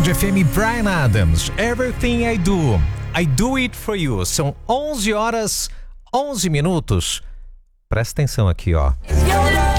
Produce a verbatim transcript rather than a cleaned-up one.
Band F M, Bryan Adams, Everything I Do, I Do It For You. São onze horas, onze minutos. Presta atenção aqui, ó.